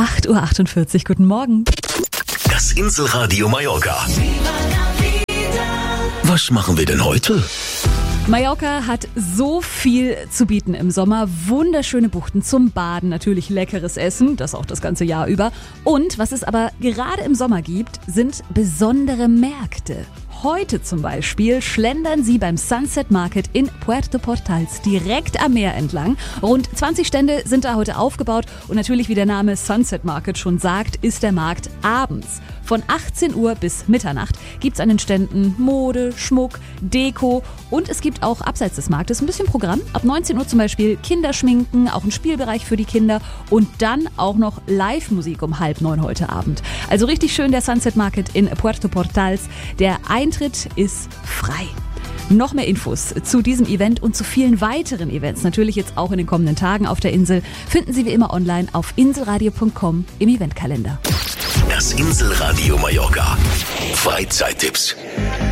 8:48 Uhr, guten Morgen. Das Inselradio Mallorca. Was machen wir denn heute? Mallorca hat so viel zu bieten im Sommer. Wunderschöne Buchten zum Baden, natürlich leckeres Essen, das auch das ganze Jahr über. Und was es aber gerade im Sommer gibt, sind besondere Märkte. Heute zum Beispiel schlendern Sie beim Sunset Market in Puerto Portals direkt am Meer entlang. Rund 20 Stände sind da heute aufgebaut und natürlich, wie der Name Sunset Market schon sagt, ist der Markt abends. Von 18 Uhr bis Mitternacht gibt's an den Ständen Mode, Schmuck, Deko und es gibt auch abseits des Marktes ein bisschen Programm. Ab 19 Uhr zum Beispiel Kinderschminken, auch ein Spielbereich für die Kinder und dann auch noch Live-Musik um 8:30 heute Abend. Also richtig schön der Sunset Market in Puerto Portals. Der Eintritt ist frei. Noch mehr Infos zu diesem Event und zu vielen weiteren Events, natürlich jetzt auch in den kommenden Tagen auf der Insel, finden Sie wie immer online auf inselradio.com im Eventkalender. Das Inselradio Mallorca. Freizeittipps.